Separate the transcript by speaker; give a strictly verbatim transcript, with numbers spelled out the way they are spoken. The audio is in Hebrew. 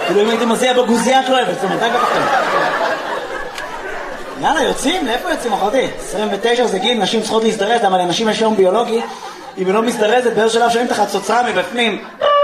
Speaker 1: כאילו אם הייתי מזיע בגוזייה את לא אוהבת, זאת אומרת, רק בכם. יאללה, יוצאים? לאיפה יוצאים, אחותי? עשרים ותשע זה גיל, נשים צריכות להזדרז, אבל לנשים יש יום ביולוגי, אם היא לא מזדרזת, באיזה שלב שומעים את החצוצרה מבפנים.